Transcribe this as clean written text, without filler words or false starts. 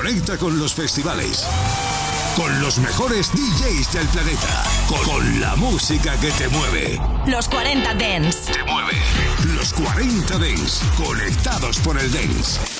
Conecta con los festivales, con los mejores DJs del planeta, con la música que te mueve. Los 40 Dance. Te mueve. Los 40 Dance, conectados por el Dance.